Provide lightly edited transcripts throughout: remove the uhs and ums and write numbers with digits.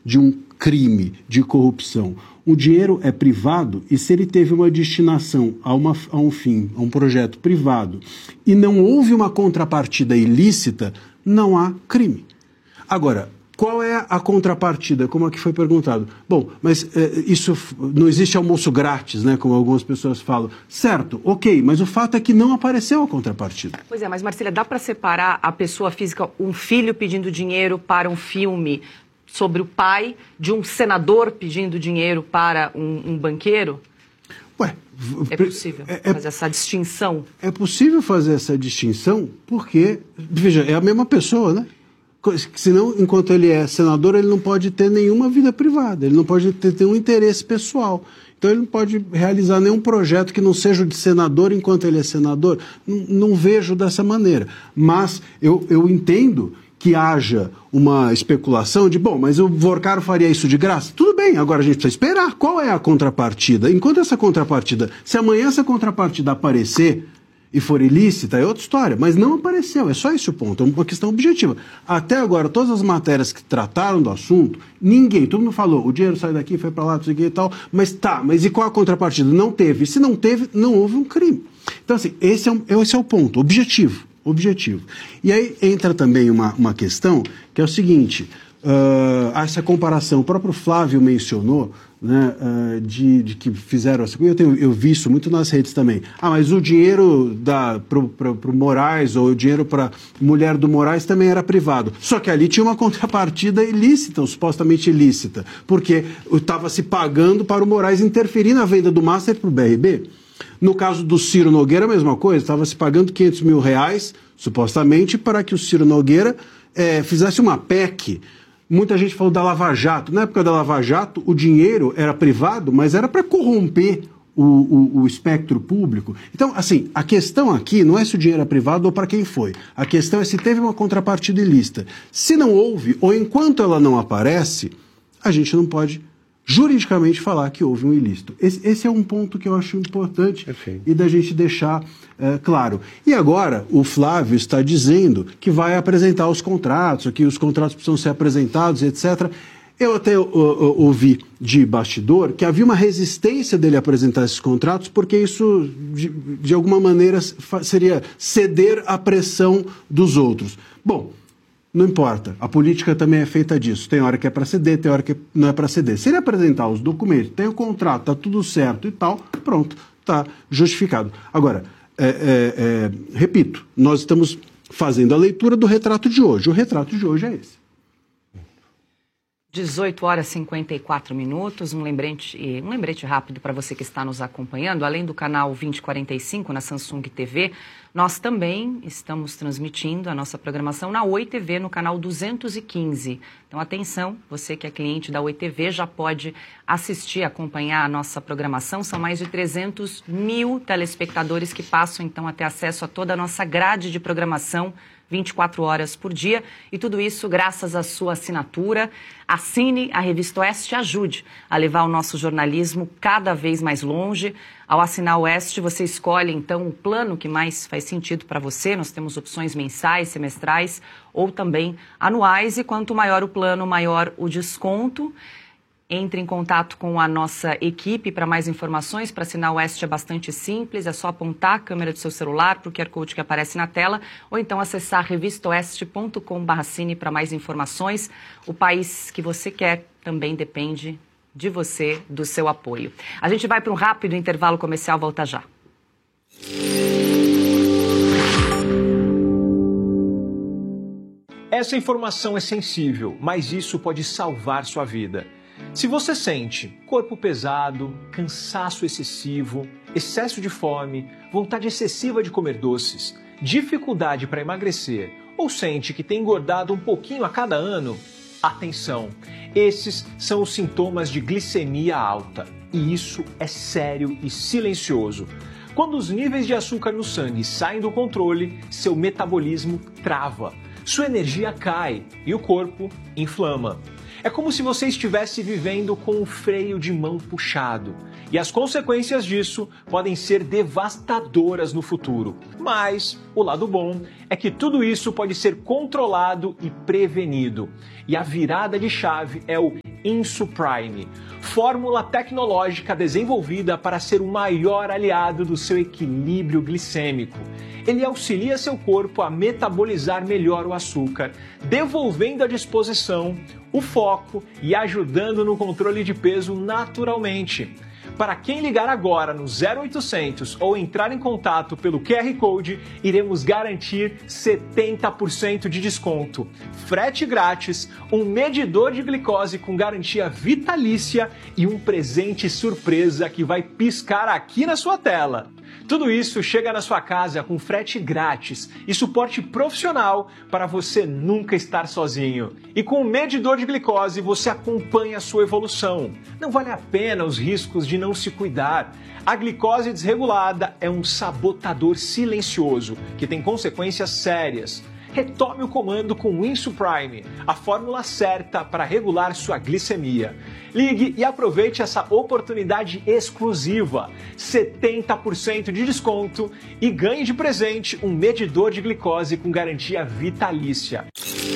de um crime de corrupção. O dinheiro é privado e se ele teve uma destinação a um fim, a um projeto privado, e não houve uma contrapartida ilícita, não há crime. Agora, qual é a contrapartida? Como aqui foi perguntado. Bom, mas isso não existe almoço grátis, né? Como algumas pessoas falam. Certo, ok, mas o fato é que não apareceu a contrapartida. Pois é, mas Marcília, dá para separar a pessoa física, um filho pedindo dinheiro para um filme sobre o pai de um senador pedindo dinheiro para um banqueiro? Ué, é possível fazer essa distinção? É possível fazer essa distinção porque, veja, é a mesma pessoa, né? Senão, enquanto ele é senador, ele não pode ter nenhuma vida privada, ele não pode ter nenhum interesse pessoal. Então ele não pode realizar nenhum projeto que não seja o de senador enquanto ele é senador. Não vejo dessa maneira. Mas eu entendo que haja uma especulação de, bom, mas o Vorcaro faria isso de graça? Tudo bem, agora a gente precisa esperar. Qual é a contrapartida? Enquanto essa contrapartida, se amanhã essa contrapartida aparecer e for ilícita, é outra história, mas não apareceu, é só esse o ponto, é uma questão objetiva. Até agora, todas as matérias que trataram do assunto, todo mundo falou, o dinheiro saiu daqui, foi para lá, não sei o que e tal, mas e qual a contrapartida? Não teve. Se não teve, não houve um crime. Então, assim, esse é o ponto, objetivo. E aí entra também uma questão, que é o seguinte, essa comparação, o próprio Flávio mencionou, né, de que fizeram assim, eu vi isso muito nas redes também. Mas o dinheiro pro Moraes ou o dinheiro para mulher do Moraes também era privado. Só que ali tinha uma contrapartida ilícita, ou supostamente ilícita, porque estava se pagando para o Moraes interferir na venda do Master para o BRB. No caso do Ciro Nogueira, a mesma coisa, estava se pagando R$500 mil, supostamente, para que o Ciro Nogueira fizesse uma PEC. Muita gente falou da Lava Jato. Na época da Lava Jato, o dinheiro era privado, mas era para corromper o espectro público. Então, assim, a questão aqui não é se o dinheiro é privado ou para quem foi. A questão é se teve uma contrapartida ilícita. Se não houve, ou enquanto ela não aparece, a gente não pode juridicamente falar que houve um ilícito. Esse é um ponto que eu acho importante. Perfeito. E da gente deixar claro. E agora o Flávio está dizendo que vai apresentar os contratos, que os contratos precisam ser apresentados, etc. Eu até ouvi de bastidor que havia uma resistência dele a apresentar esses contratos porque isso, de alguma maneira, seria ceder à pressão dos outros. Bom, não importa, a política também é feita disso. Tem hora que é para ceder, tem hora que não é para ceder. Se ele apresentar os documentos, tem o contrato, está tudo certo e tal, pronto, está justificado. Agora, repito, nós estamos fazendo a leitura do retrato de hoje. O retrato de hoje é esse. 18h54, um lembrete rápido para você que está nos acompanhando. Além do canal 2045 na Samsung TV, nós também estamos transmitindo a nossa programação na Oi TV, no canal 215. Então, atenção, você que é cliente da Oi TV já pode assistir, acompanhar a nossa programação. São mais de 300 mil telespectadores que passam, então, a ter acesso a toda a nossa grade de programação 24 horas por dia, e tudo isso graças à sua assinatura. Assine a Revista Oeste e ajude a levar o nosso jornalismo cada vez mais longe. Ao assinar o Oeste, você escolhe, então, o plano que mais faz sentido para você. Nós temos opções mensais, semestrais ou também anuais, e quanto maior o plano, maior o desconto. Entre em contato com a nossa equipe para mais informações. Para assinar o Oeste é bastante simples, é só apontar a câmera do seu celular para o QR Code que aparece na tela, ou então acessar revistaoeste.com/cine para mais informações. O país que você quer também depende de você, do seu apoio. A gente vai para um rápido intervalo comercial, volta já. Essa informação é sensível, mas isso pode salvar sua vida. Se você sente corpo pesado, cansaço excessivo, excesso de fome, vontade excessiva de comer doces, dificuldade para emagrecer ou sente que tem engordado um pouquinho a cada ano, atenção! Esses são os sintomas de glicemia alta e isso é sério e silencioso. Quando os níveis de açúcar no sangue saem do controle, seu metabolismo trava, sua energia cai e o corpo inflama. É como se você estivesse vivendo com o freio de mão puxado. E as consequências disso podem ser devastadoras no futuro. Mas o lado bom é que tudo isso pode ser controlado e prevenido. E a virada de chave é o Insuprime, fórmula tecnológica desenvolvida para ser o maior aliado do seu equilíbrio glicêmico. Ele auxilia seu corpo a metabolizar melhor o açúcar, devolvendo a disposição, o foco e ajudando no controle de peso naturalmente. Para quem ligar agora no 0800 ou entrar em contato pelo QR Code, iremos garantir 70% de desconto, frete grátis, um medidor de glicose com garantia vitalícia e um presente surpresa que vai piscar aqui na sua tela. Tudo isso chega na sua casa com frete grátis e suporte profissional para você nunca estar sozinho. E com o medidor de glicose você acompanha a sua evolução. Não vale a pena os riscos de não se cuidar. A glicose desregulada é um sabotador silencioso que tem consequências sérias. Retome o comando com o Insuprime, a fórmula certa para regular sua glicemia. Ligue e aproveite essa oportunidade exclusiva, 70% de desconto e ganhe de presente um medidor de glicose com garantia vitalícia.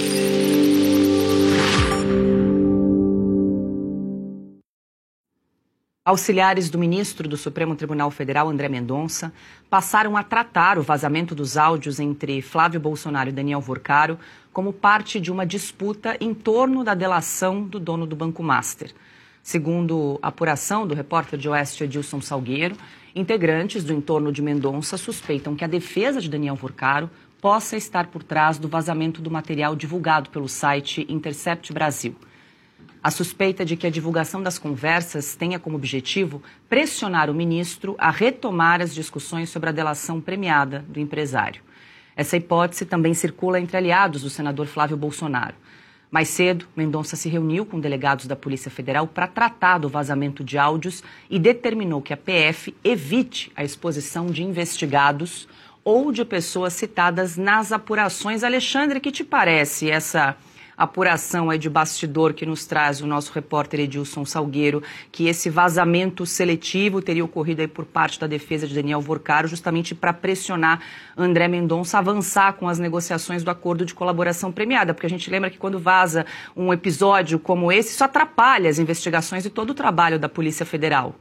Auxiliares do ministro do Supremo Tribunal Federal, André Mendonça, passaram a tratar o vazamento dos áudios entre Flávio Bolsonaro e Daniel Vorcaro como parte de uma disputa em torno da delação do dono do Banco Master. Segundo a apuração do repórter de Oeste Edilson Salgueiro, integrantes do entorno de Mendonça suspeitam que a defesa de Daniel Vorcaro possa estar por trás do vazamento do material divulgado pelo site Intercept Brasil. A suspeita de que a divulgação das conversas tenha como objetivo pressionar o ministro a retomar as discussões sobre a delação premiada do empresário. Essa hipótese também circula entre aliados do senador Flávio Bolsonaro. Mais cedo, Mendonça se reuniu com delegados da Polícia Federal para tratar do vazamento de áudios e determinou que a PF evite a exposição de investigados ou de pessoas citadas nas apurações. Alexandre, que te parece essa apuração aí de bastidor que nos traz o nosso repórter Edilson Salgueiro, que esse vazamento seletivo teria ocorrido aí por parte da defesa de Daniel Vorcaro, justamente para pressionar André Mendonça a avançar com as negociações do acordo de colaboração premiada, porque a gente lembra que quando vaza um episódio como esse, isso atrapalha as investigações e todo o trabalho da Polícia Federal.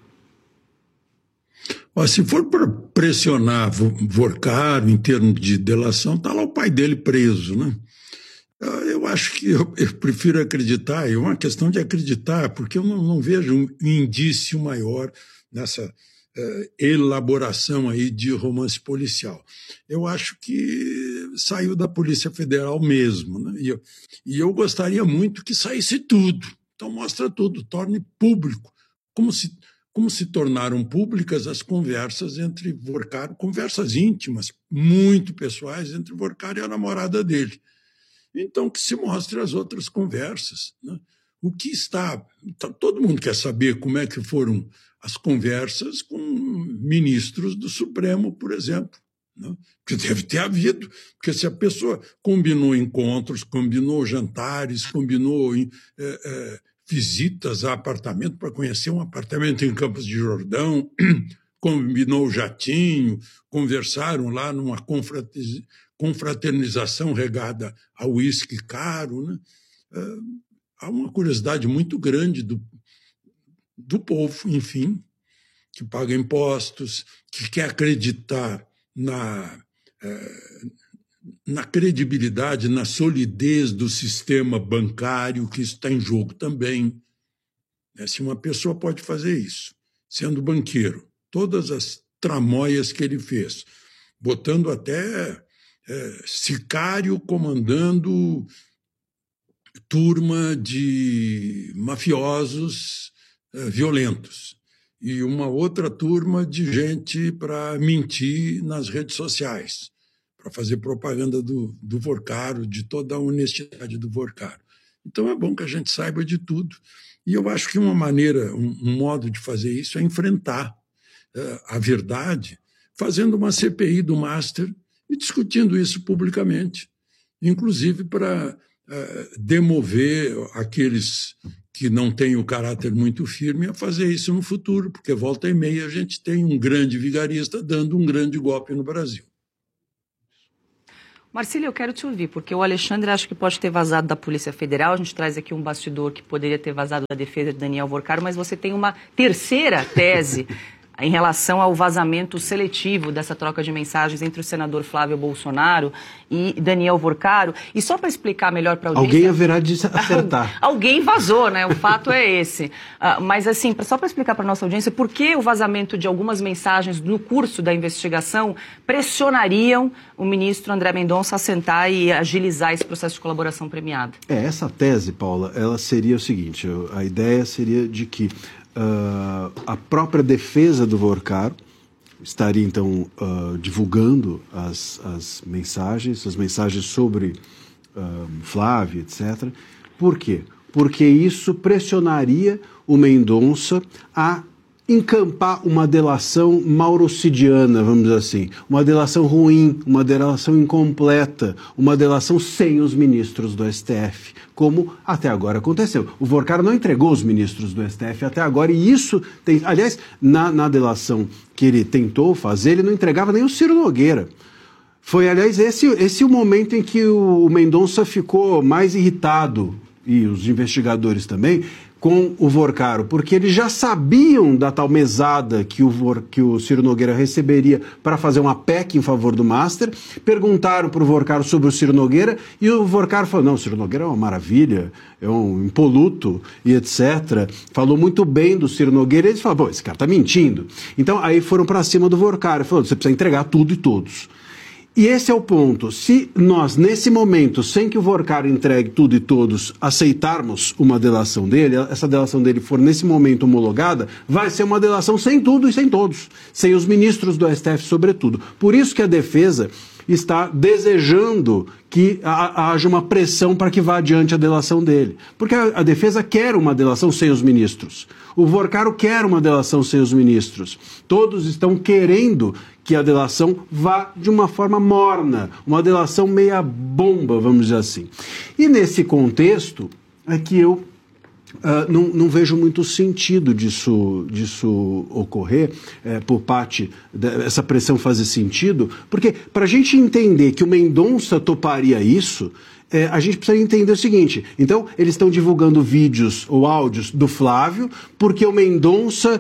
Se for para pressionar Vorcaro em termos de delação, está lá o pai dele preso, né? Eu acho que eu prefiro acreditar, é uma questão de acreditar, porque eu não vejo um indício maior nessa elaboração aí de romance policial. Eu acho que saiu da Polícia Federal mesmo, né? E eu gostaria muito que saísse tudo. Então mostra tudo, torne público, como se tornaram públicas as conversas entre Vorcaro, conversas íntimas, muito pessoais, entre Vorcaro e a namorada dele. Então, que se mostre as outras conversas, né? Todo mundo quer saber como é que foram as conversas com ministros do Supremo, por exemplo, né? Que deve ter havido, porque se a pessoa combinou encontros, combinou jantares, combinou visitas a apartamento para conhecer um apartamento em Campos de Jordão, combinou jatinho, conversaram lá numa confraternização regada a uísque caro, né? Há uma curiosidade muito grande do povo, enfim, que paga impostos, que quer acreditar na credibilidade, na solidez do sistema bancário, que isso está em jogo também. Se uma pessoa pode fazer isso, sendo banqueiro, todas as tramóias que ele fez, botando até sicário comandando turma de mafiosos violentos e uma outra turma de gente para mentir nas redes sociais, para fazer propaganda do Vorcaro, de toda a honestidade do Vorcaro. Então é bom que a gente saiba de tudo. E eu acho que uma maneira, um modo de fazer isso é enfrentar a verdade, fazendo uma CPI do Master e discutindo isso publicamente, inclusive para demover aqueles que não têm o caráter muito firme a fazer isso no futuro, porque volta e meia a gente tem um grande vigarista dando um grande golpe no Brasil. Marcílio, eu quero te ouvir, porque o Alexandre acha que pode ter vazado da Polícia Federal, a gente traz aqui um bastidor que poderia ter vazado da defesa de Daniel Vorcaro, mas você tem uma terceira tese em relação ao vazamento seletivo dessa troca de mensagens entre o senador Flávio Bolsonaro e Daniel Vorcaro. E só para explicar melhor para a audiência... Alguém haverá de acertar. Alguém vazou, né? O fato é esse. Mas assim, só para explicar para a nossa audiência, por que o vazamento de algumas mensagens no curso da investigação pressionariam o ministro André Mendonça a sentar e agilizar esse processo de colaboração premiada? Essa tese, Paula, ela seria o seguinte, a ideia seria de que a própria defesa do Vorcaro estaria, então, divulgando as mensagens sobre Flávio, etc. Por quê? Porque isso pressionaria o Mendonça a encampar uma delação maurocidiana, vamos dizer assim, uma delação ruim, uma delação incompleta, uma delação sem os ministros do STF, como até agora aconteceu. O Vorcaro não entregou os ministros do STF até agora, e isso tem... Aliás, na delação que ele tentou fazer, ele não entregava nem o Ciro Nogueira. Foi, aliás, esse o momento em que o Mendonça ficou mais irritado, e os investigadores também, com o Vorcaro, porque eles já sabiam da tal mesada que o Ciro Nogueira receberia para fazer uma PEC em favor do Master, perguntaram para o Vorcaro sobre o Ciro Nogueira, e o Vorcaro falou, não, o Ciro Nogueira é uma maravilha, é um impoluto e etc. Falou muito bem do Ciro Nogueira, e eles falaram, pô, esse cara tá mentindo. Então aí foram para cima do Vorcaro, e falaram, você precisa entregar tudo e todos. E esse é o ponto. Se nós, nesse momento, sem que o Vorcaro entregue tudo e todos, aceitarmos uma delação dele, essa delação dele for nesse momento homologada, vai ser uma delação sem tudo e sem todos, sem os ministros do STF, sobretudo. Por isso que a defesa está desejando que haja uma pressão para que vá adiante a delação dele. Porque a defesa quer uma delação sem os ministros. O Vorcaro quer uma delação sem os ministros. Todos estão querendo que a delação vá de uma forma morna, uma delação meia bomba, vamos dizer assim. E nesse contexto é que eu não vejo muito sentido disso ocorrer, por parte dessa pressão fazer sentido, porque para a gente entender que o Mendonça toparia isso, a gente precisa entender o seguinte, então eles estão divulgando vídeos ou áudios do Flávio, porque o Mendonça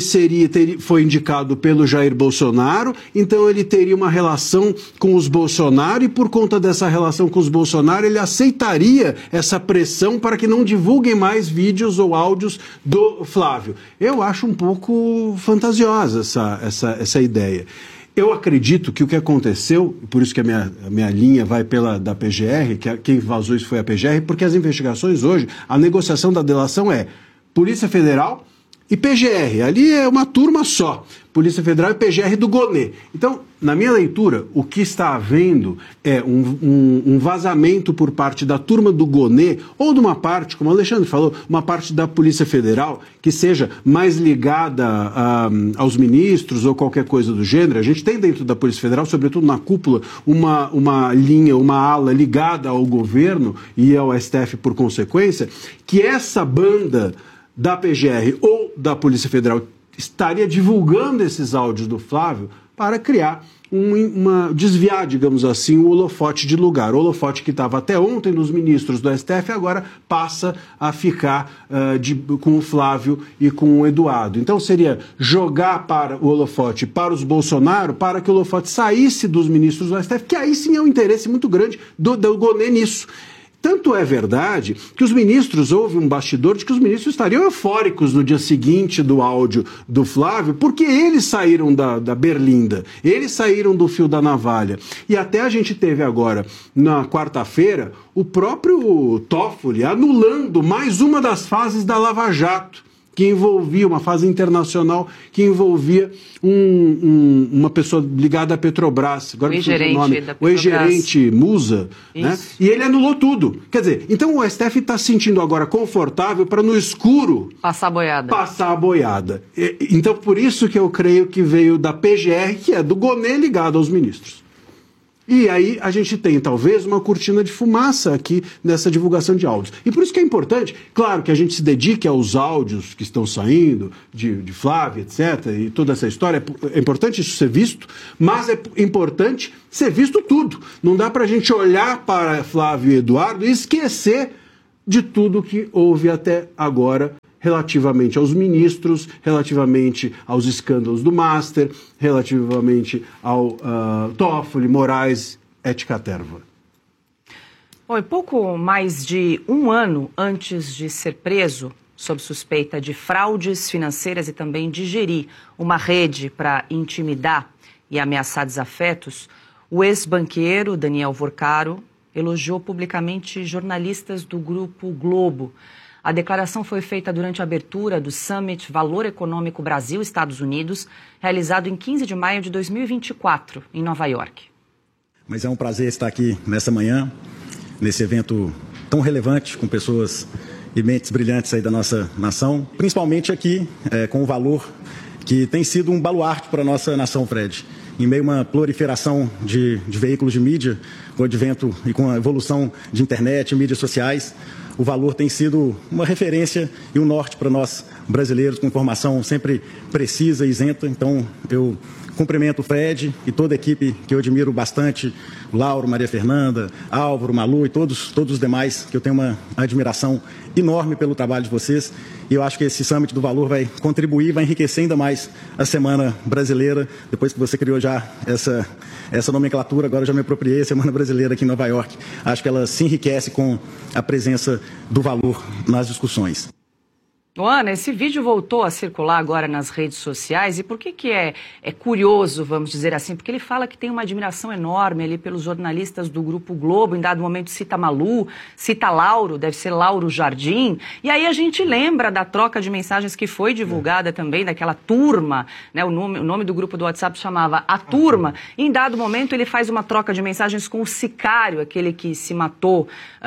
foi indicado pelo Jair Bolsonaro, então ele teria uma relação com os Bolsonaro, e por conta dessa relação com os Bolsonaro, ele aceitaria essa pressão para que não divulguem mais vídeos ou áudios do Flávio. Eu acho um pouco fantasiosa essa ideia. Eu acredito que o que aconteceu, por isso que a minha linha vai da PGR, que quem vazou isso foi a PGR, porque as investigações hoje, a negociação da delação é Polícia Federal e PGR. Ali é uma turma só, Polícia Federal e PGR do Gonê. Então, na minha leitura, o que está havendo é um vazamento por parte da turma do Gonê, ou de uma parte, como o Alexandre falou, uma parte da Polícia Federal, que seja mais ligada aos ministros ou qualquer coisa do gênero. A gente tem dentro da Polícia Federal, sobretudo na cúpula, uma linha, uma ala ligada ao governo e ao STF por consequência, que essa banda da PGR ou da Polícia Federal estaria divulgando esses áudios do Flávio para criar desviar, digamos assim, o holofote de lugar. O holofote que estava até ontem nos ministros do STF agora passa a ficar com o Flávio e com o Eduardo. Então seria jogar para o holofote para os Bolsonaro, para que o holofote saísse dos ministros do STF, que aí sim é um interesse muito grande do Gonê nisso. Tanto é verdade que os ministros, houve um bastidor de que os ministros estariam eufóricos no dia seguinte do áudio do Flávio, porque eles saíram da berlinda, eles saíram do fio da navalha. E até a gente teve agora, na quarta-feira, o próprio Toffoli anulando mais uma das fases da Lava Jato, que envolvia uma fase internacional, que envolvia uma pessoa ligada à Petrobras, agora não sei o nome, o ex-gerente Musa, né? E ele anulou tudo. Quer dizer, então o STF está se sentindo agora confortável para no escuro passar a boiada. Então por isso que eu creio que veio da PGR, que é do Gonê ligado aos ministros. E aí a gente tem, talvez, uma cortina de fumaça aqui nessa divulgação de áudios. E por isso que é importante, claro, que a gente se dedique aos áudios que estão saindo, de Flávia, etc., e toda essa história. É importante isso ser visto, mas é importante ser visto tudo. Não dá para a gente olhar para Flávio e Eduardo e esquecer de tudo que houve até agora relativamente aos ministros, relativamente aos escândalos do Master, relativamente ao Toffoli, Moraes, et caterva. Bom, pouco mais de um ano antes de ser preso, sob suspeita de fraudes financeiras e também de gerir uma rede para intimidar e ameaçar desafetos, o ex-banqueiro Daniel Vorcaro elogiou publicamente jornalistas do Grupo Globo. A declaração foi feita durante a abertura do Summit Valor Econômico Brasil-Estados Unidos, realizado em 15 de maio de 2024, em Nova York. Mas é um prazer estar aqui nessa manhã, nesse evento tão relevante, com pessoas e mentes brilhantes aí da nossa nação, principalmente aqui com o Valor, que tem sido um baluarte para a nossa nação, Fred. Em meio a uma proliferação de veículos de mídia, com o advento e com a evolução de internet e mídias sociais, o Valor tem sido uma referência e um norte para nós brasileiros, com informação sempre precisa e isenta. Então, eu cumprimento o Fred e toda a equipe que eu admiro bastante, Lauro, Maria Fernanda, Álvaro, Malu e todos os demais, que eu tenho uma admiração enorme pelo trabalho de vocês. E eu acho que esse Summit do Valor vai contribuir, vai enriquecer ainda mais a Semana Brasileira, depois que você criou já essa nomenclatura, agora eu já me apropriei, a Semana Brasileira aqui em Nova York. Acho que ela se enriquece com a presença do Valor nas discussões. Ana, esse vídeo voltou a circular agora nas redes sociais, e por que é curioso, vamos dizer assim? Porque ele fala que tem uma admiração enorme ali pelos jornalistas do Grupo Globo, em dado momento cita Malu, cita Lauro, deve ser Lauro Jardim, e aí a gente lembra da troca de mensagens que foi divulgada também, daquela turma, né? O nome do grupo do WhatsApp chamava A Turma, e em dado momento ele faz uma troca de mensagens com o sicário, aquele que se matou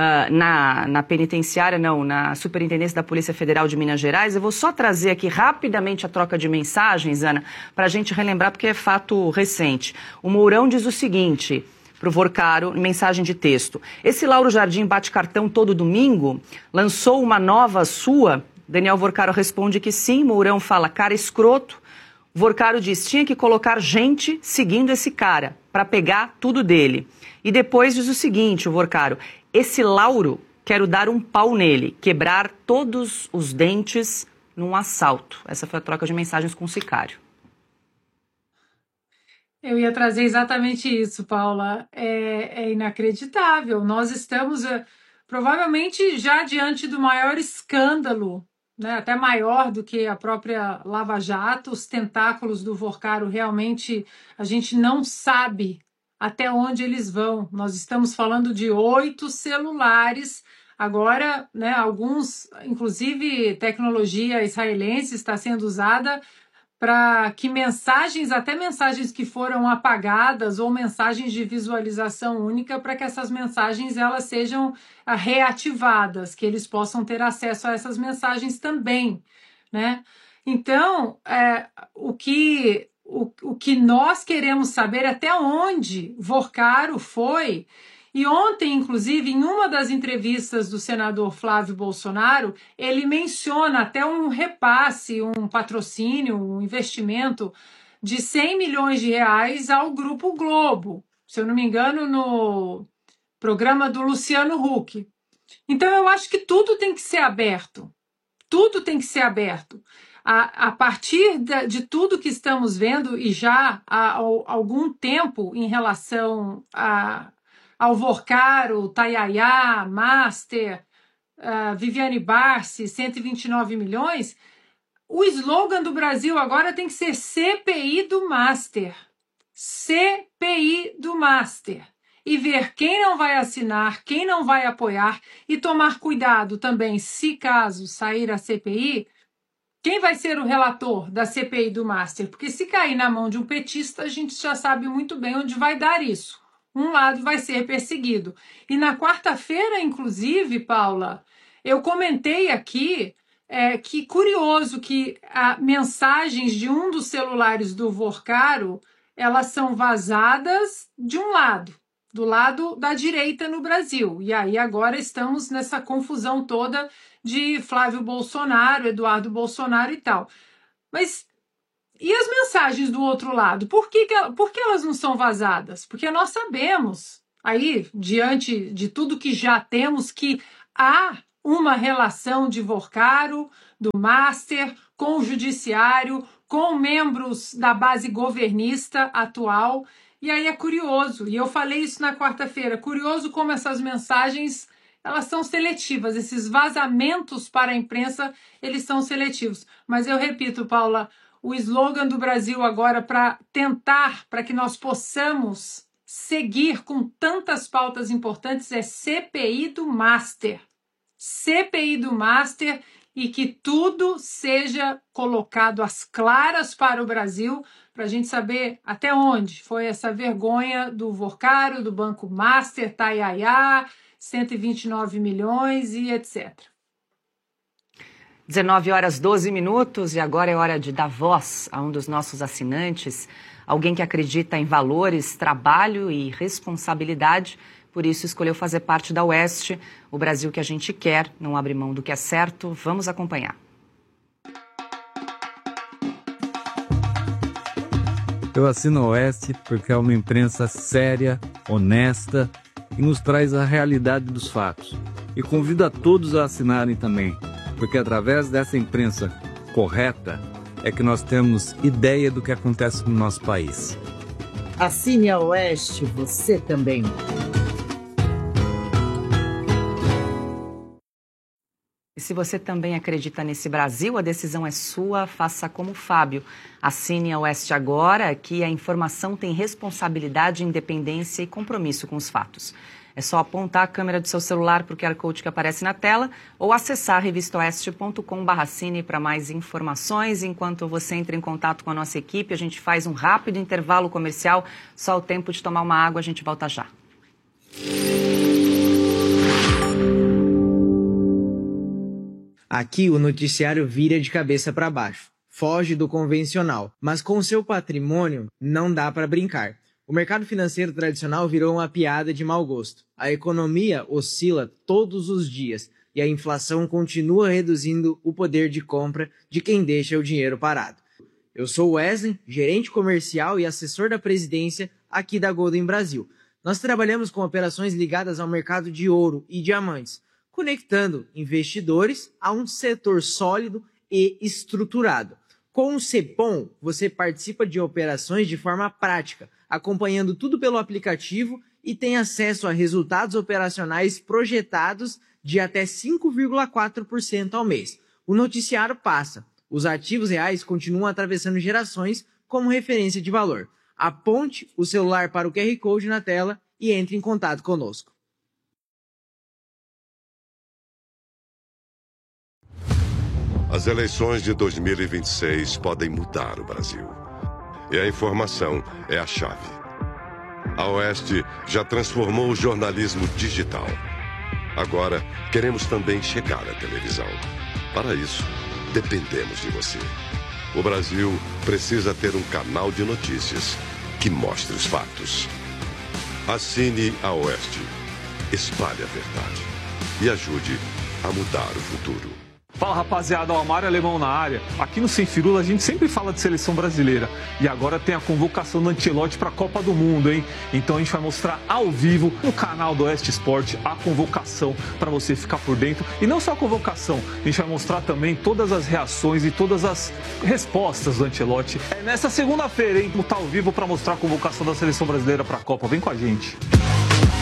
na penitenciária, não, na Superintendência da Polícia Federal de Minas Gerais. Eu vou só trazer aqui rapidamente a troca de mensagens, Ana, para a gente relembrar, porque é fato recente. O Mourão diz o seguinte para o Vorcaro, em mensagem de texto: esse Lauro Jardim bate cartão todo domingo? Lançou uma nova sua? Daniel Vorcaro responde que sim. Mourão fala, cara escroto. Vorcaro diz, tinha que colocar gente seguindo esse cara, para pegar tudo dele. E depois diz o seguinte, o Vorcaro, esse Lauro, quero dar um pau nele, quebrar todos os dentes num assalto. Essa foi a troca de mensagens com o sicário. Eu ia trazer exatamente isso, Paula. É inacreditável. Nós estamos provavelmente já diante do maior escândalo, né, até maior do que a própria Lava Jato. Os tentáculos do Vorcaro realmente a gente não sabe até onde eles vão. Nós estamos falando de 8 celulares. Agora, né, alguns, inclusive tecnologia israelense está sendo usada para que mensagens, até mensagens que foram apagadas ou mensagens de visualização única, para que essas mensagens elas sejam reativadas, que eles possam ter acesso a essas mensagens também, né? Então, o que nós queremos saber é até onde Vorcaro foi. E ontem, inclusive, em uma das entrevistas do senador Flávio Bolsonaro, ele menciona até um repasse, um patrocínio, um investimento de 100 milhões de reais ao Grupo Globo, se eu não me engano, no programa do Luciano Huck. Então, eu acho que tudo tem que ser aberto. Tudo tem que ser aberto. A partir de tudo que estamos vendo, e já há algum tempo em relação ao Vorcaro, Tayaya, Master, Viviane Barsi, 129 milhões, o slogan do Brasil agora tem que ser CPI do Master. CPI do Master. E ver quem não vai assinar, quem não vai apoiar, e tomar cuidado também, se caso sair a CPI, quem vai ser o relator da CPI do Master? Porque se cair na mão de um petista, a gente já sabe muito bem onde vai dar isso. Um lado vai ser perseguido. E na quarta-feira, inclusive, Paula, eu comentei aqui que curioso que mensagens de um dos celulares do Vorcaro, elas são vazadas de um lado. do lado da direita no Brasil. E aí agora estamos nessa confusão toda de Flávio Bolsonaro, Eduardo Bolsonaro e tal. Mas e as mensagens do outro lado? Por que elas não são vazadas? Porque nós sabemos, aí, diante de tudo que já temos, que há uma relação de Vorcaro, do Master, com o judiciário, com membros da base governista atual. E aí é curioso, e eu falei isso na quarta-feira, curioso como essas mensagens, elas são seletivas, esses vazamentos para a imprensa, eles são seletivos. Mas eu repito, Paula, o slogan do Brasil agora para que nós possamos seguir com tantas pautas importantes é CPI do Master. CPI do Master, e que tudo seja colocado às claras para o Brasil, para a gente saber até onde foi essa vergonha do Vorcaro, do Banco Master, Taiaiá, 129 milhões e etc. 19h12 e agora é hora de dar voz a um dos nossos assinantes, alguém que acredita em valores, trabalho e responsabilidade. Por isso, escolheu fazer parte da Oeste, o Brasil que a gente quer, não abre mão do que é certo. Vamos acompanhar. Eu assino a Oeste porque é uma imprensa séria, honesta e nos traz a realidade dos fatos. E convido a todos a assinarem também, porque através dessa imprensa correta é que nós temos ideia do que acontece no nosso país. Assine a Oeste, você também. E se você também acredita nesse Brasil, a decisão é sua, faça como o Fábio. Assine a Oeste agora, aqui a informação tem responsabilidade, independência e compromisso com os fatos. É só apontar a câmera do seu celular para o QR Code que aparece na tela ou acessar revistaoeste.com/assine para mais informações. Enquanto você entra em contato com a nossa equipe, a gente faz um rápido intervalo comercial, só o tempo de tomar uma água, a gente volta já. Aqui o noticiário vira de cabeça para baixo, foge do convencional, mas com seu patrimônio não dá para brincar. O mercado financeiro tradicional virou uma piada de mau gosto. A economia oscila todos os dias e a inflação continua reduzindo o poder de compra de quem deixa o dinheiro parado. Eu sou o Wesley, gerente comercial e assessor da presidência aqui da Golden Brasil. Nós trabalhamos com operações ligadas ao mercado de ouro e diamantes, conectando investidores a um setor sólido e estruturado. Com o Cepom, você participa de operações de forma prática, acompanhando tudo pelo aplicativo e tem acesso a resultados operacionais projetados de até 5,4% ao mês. O noticiário passa. Os ativos reais continuam atravessando gerações como referência de valor. Aponte o celular para o QR Code na tela e entre em contato conosco. As eleições de 2026 podem mudar o Brasil. E a informação é a chave. A Oeste já transformou o jornalismo digital. Agora, queremos também chegar à televisão. Para isso, dependemos de você. O Brasil precisa ter um canal de notícias que mostre os fatos. Assine a Oeste, espalhe a verdade e ajude a mudar o futuro. Fala, rapaziada, o Amário Alemão na área. Aqui no Sem Firula a gente sempre fala de seleção brasileira. E agora tem a convocação do Ancelotti para a Copa do Mundo, hein? Então a gente vai mostrar ao vivo no canal do Oeste Esporte a convocação para você ficar por dentro. E não só a convocação, a gente vai mostrar também todas as reações e todas as respostas do Ancelotti. É nessa segunda-feira, hein? Vamos estar ao vivo para mostrar a convocação da seleção brasileira para a Copa. Vem com a gente.